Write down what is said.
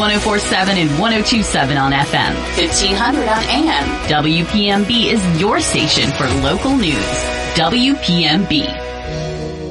104.7 and 102.7 on FM. 1500 on AM. WPMB is your station for local news. WPMB.